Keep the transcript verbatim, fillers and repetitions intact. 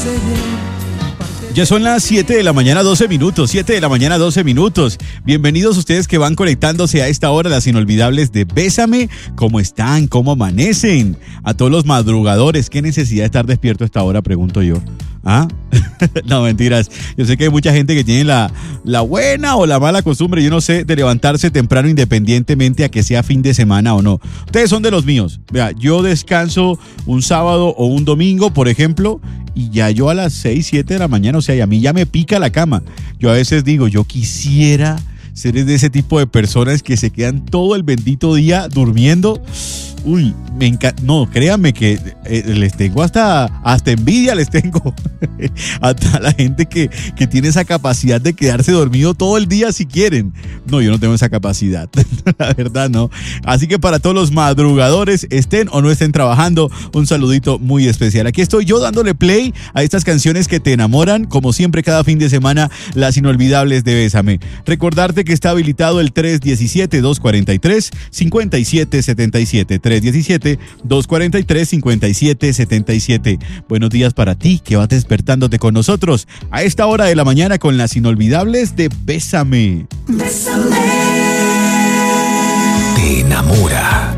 Ya son las siete de la mañana, doce minutos, siete de la mañana, doce minutos. Bienvenidos ustedes que van conectándose a esta hora, las inolvidables de Bésame. ¿Cómo están? ¿Cómo amanecen? A todos los madrugadores, ¿qué necesidad de estar despierto a esta hora? Pregunto yo. ¿Ah? No, mentiras. Yo sé que hay mucha gente que tiene la, la buena o la mala costumbre, yo no sé, de levantarse temprano independientemente a que sea fin de semana o no. Ustedes son de los míos. Vea, yo descanso un sábado o un domingo, por ejemplo, y ya yo a las seis, siete de la mañana, o sea, y a mí ya me pica la cama. Yo a veces digo, yo quisiera ser de ese tipo de personas que se quedan todo el bendito día durmiendo. Uy, me encanta. No, créanme que eh, les tengo hasta, hasta envidia, les tengo. Hasta la gente que, que tiene esa capacidad de quedarse dormido todo el día si quieren. No, yo no tengo esa capacidad. La verdad, no. Así que para todos los madrugadores, estén o no estén trabajando, un saludito muy especial. Aquí estoy yo dándole play a estas canciones que te enamoran. Como siempre, cada fin de semana, las inolvidables de Bésame. Recordarte que está habilitado el tres uno siete, dos cuatro tres, cinco siete siete siete. tres uno siete, dos cuatro tres, cinco siete siete siete. Buenos días para ti que vas despertándote con nosotros a esta hora de la mañana con las inolvidables de Bésame. Bésame. Te enamora.